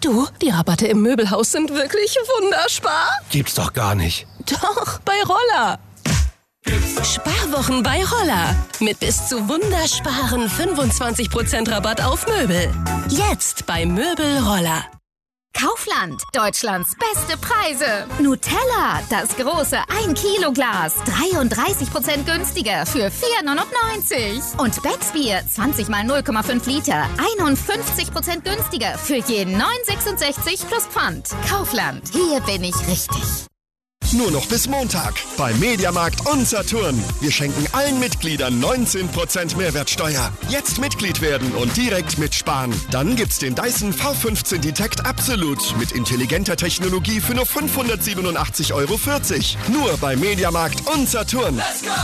Du, die Rabatte im Möbelhaus sind wirklich wunderspar. Gibt's doch gar nicht. Doch, bei Roller. Sparwochen bei Roller. Mit bis zu wundersparen 25% Rabatt auf Möbel. Jetzt bei Möbel Roller. Kaufland, Deutschlands beste Preise. Nutella, das große 1-Kilo-Glas, 33% günstiger für 4,99. Und Becksbier, 20 mal 0,5 Liter, 51% günstiger für jeden 9,66 plus Pfand. Kaufland, hier bin ich richtig. Nur noch bis Montag bei Mediamarkt und Saturn. Wir schenken allen Mitgliedern 19% Mehrwertsteuer. Jetzt Mitglied werden und direkt mitsparen. Dann gibt's den Dyson V15 Detect Absolut mit intelligenter Technologie für nur 587,40 €. Nur bei Mediamarkt und Saturn. Let's go!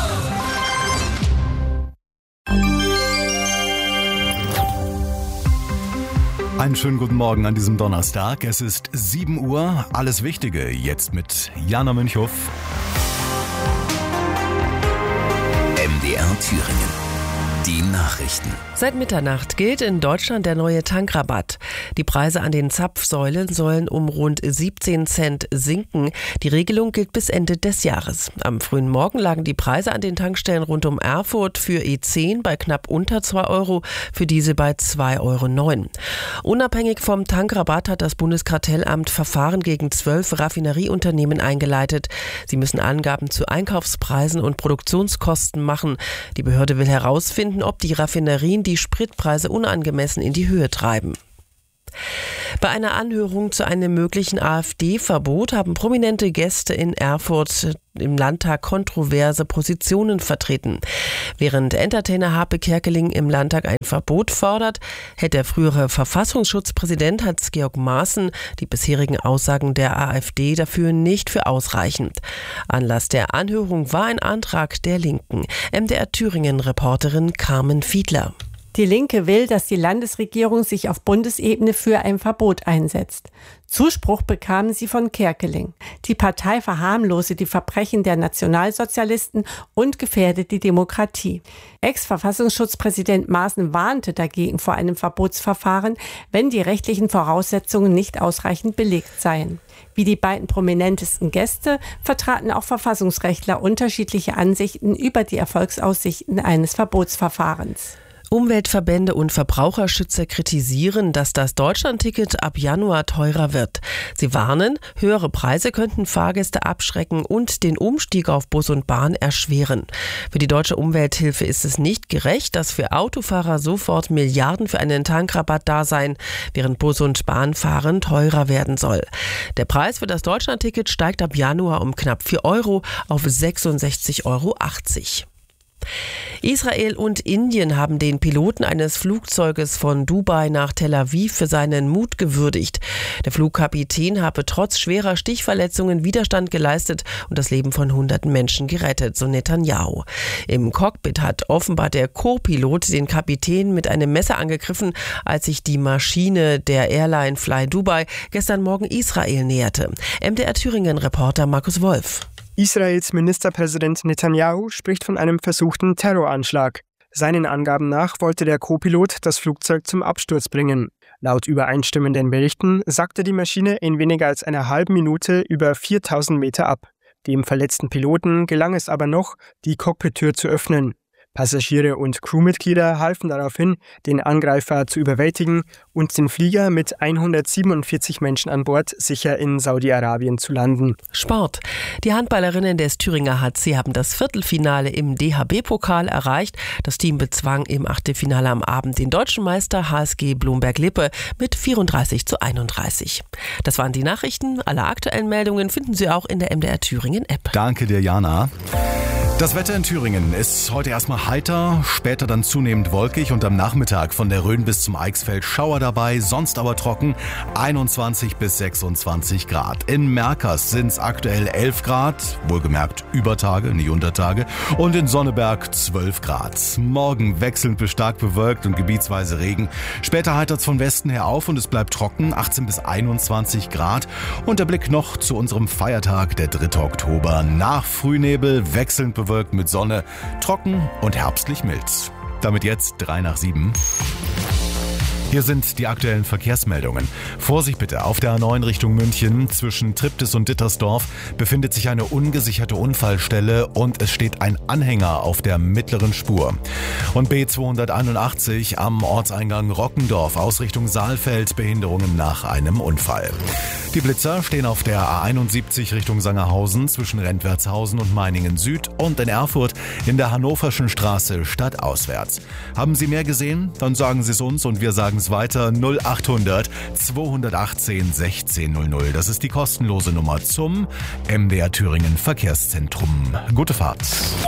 Einen schönen guten Morgen an diesem Donnerstag. Es ist 7 Uhr. Alles Wichtige jetzt mit Jana Münchhoff. MDR Thüringen. Die Nachrichten. Seit Mitternacht gilt in Deutschland der neue Tankrabatt. Die Preise an den Zapfsäulen sollen um rund 17 Cent sinken. Die Regelung gilt bis Ende des Jahres. Am frühen Morgen lagen die Preise an den Tankstellen rund um Erfurt für E10 bei knapp unter 2 €, für Diesel bei 2,09 €. Unabhängig vom Tankrabatt hat das Bundeskartellamt Verfahren gegen 12 Raffinerieunternehmen eingeleitet. Sie müssen Angaben zu Einkaufspreisen und Produktionskosten machen. Die Behörde will herausfinden, ob die Raffinerien die Spritpreise unangemessen in die Höhe treiben. Bei einer Anhörung zu einem möglichen AfD-Verbot haben prominente Gäste in Erfurt im Landtag kontroverse Positionen vertreten. Während Entertainer Harpe Kerkeling im Landtag ein Verbot fordert, hält der frühere Verfassungsschutzpräsident Hans-Georg Maaßen die bisherigen Aussagen der AfD dafür nicht für ausreichend. Anlass der Anhörung war ein Antrag der Linken. MDR Thüringen-Reporterin Carmen Fiedler. Die Linke will, dass die Landesregierung sich auf Bundesebene für ein Verbot einsetzt. Zuspruch bekamen sie von Kerkeling. Die Partei verharmlose die Verbrechen der Nationalsozialisten und gefährde die Demokratie. Ex-Verfassungsschutzpräsident Maaßen warnte dagegen vor einem Verbotsverfahren, wenn die rechtlichen Voraussetzungen nicht ausreichend belegt seien. Wie die beiden prominentesten Gäste vertraten auch Verfassungsrechtler unterschiedliche Ansichten über die Erfolgsaussichten eines Verbotsverfahrens. Umweltverbände und Verbraucherschützer kritisieren, dass das Deutschlandticket ab Januar teurer wird. Sie warnen, höhere Preise könnten Fahrgäste abschrecken und den Umstieg auf Bus und Bahn erschweren. Für die Deutsche Umwelthilfe ist es nicht gerecht, dass für Autofahrer sofort Milliarden für einen Tankrabatt da seien, während Bus- und Bahnfahren teurer werden soll. Der Preis für das Deutschlandticket steigt ab Januar um knapp 4 € auf 66,80 €. Israel und Indien haben den Piloten eines Flugzeuges von Dubai nach Tel Aviv für seinen Mut gewürdigt. Der Flugkapitän habe trotz schwerer Stichverletzungen Widerstand geleistet und das Leben von hunderten Menschen gerettet, so Netanyahu. Im Cockpit hat offenbar der Co-Pilot den Kapitän mit einem Messer angegriffen, als sich die Maschine der Airline Fly Dubai gestern Morgen Israel näherte. MDR Thüringen-Reporter Markus Wolf. Israels Ministerpräsident Netanyahu spricht von einem versuchten Terroranschlag. Seinen Angaben nach wollte der Co-Pilot das Flugzeug zum Absturz bringen. Laut übereinstimmenden Berichten sackte die Maschine in weniger als einer halben Minute über 4000 Meter ab. Dem verletzten Piloten gelang es aber noch, die Cockpittür zu öffnen. Passagiere und Crewmitglieder halfen daraufhin, den Angreifer zu überwältigen und den Flieger mit 147 Menschen an Bord sicher in Saudi-Arabien zu landen. Sport. Die Handballerinnen des Thüringer HC haben das Viertelfinale im DHB-Pokal erreicht. Das Team bezwang im Achtelfinale am Abend den deutschen Meister HSG Blomberg-Lippe mit 34:31. Das waren die Nachrichten. Alle aktuellen Meldungen finden Sie auch in der MDR Thüringen-App. Danke dir, Jana. Das Wetter in Thüringen ist heute erstmal heiter, später dann zunehmend wolkig und am Nachmittag von der Rhön bis zum Eichsfeld Schauer dabei, sonst aber trocken, 21 bis 26 Grad. In Merkers sind es aktuell 11 Grad, wohlgemerkt über Tage, nicht unter Tage, und in Sonneberg 12 Grad. Morgen wechselnd bis stark bewölkt und gebietsweise Regen. Später heitert es von Westen her auf und es bleibt trocken, 18 bis 21 Grad. Und der Blick noch zu unserem Feiertag, der 3. Oktober. Nach Frühnebel wechselnd bewölkt mit Sonne, trocken und herbstlich mild. Damit jetzt 3 nach 7. Hier sind die aktuellen Verkehrsmeldungen. Vorsicht bitte, auf der A9 Richtung München zwischen Triptis und Dittersdorf befindet sich eine ungesicherte Unfallstelle und es steht ein Anhänger auf der mittleren Spur. Und B281 am Ortseingang Rockendorf aus Richtung Saalfeld, Behinderungen nach einem Unfall. Die Blitzer stehen auf der A71 Richtung Sangerhausen zwischen Rentwertshausen und Meiningen Süd und in Erfurt in der Hannoverschen Straße stadtauswärts. Haben Sie mehr gesehen? Dann sagen Sie es uns und wir sagen es weiter. 0800 218 1600. Das ist die kostenlose Nummer zum MDR Thüringen Verkehrszentrum. Gute Fahrt.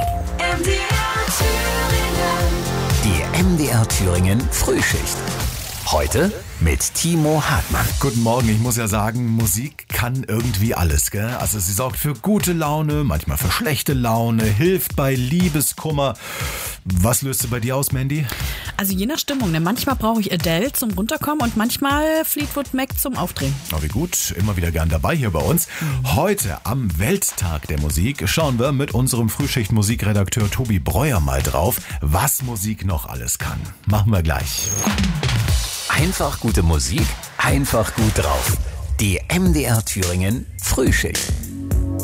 Die MDR Thüringen Frühschicht. Heute mit Timo Hartmann. Guten Morgen, ich muss ja sagen, Musik kann irgendwie alles, gell? Also sie sorgt für gute Laune, manchmal für schlechte Laune, hilft bei Liebeskummer. Was löst du bei dir aus, Mandy? Also je nach Stimmung, ne? Manchmal brauche ich Adele zum Runterkommen und manchmal Fleetwood Mac zum Aufdrehen. Oh, wie gut, immer wieder gern dabei hier bei uns. Heute am Welttag der Musik schauen wir mit unserem Frühschicht-Musikredakteur Tobi Breuer mal drauf, was Musik noch alles kann. Machen wir gleich. Einfach gute Musik, einfach gut drauf. Die MDR Thüringen Frühschicht.